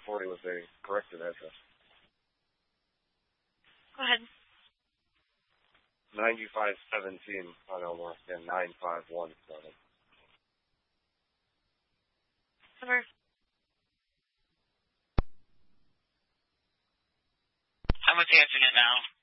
940 was a corrected address. Go ahead. 9517 on Elmore, and 9517. Number. I'm with the internet now.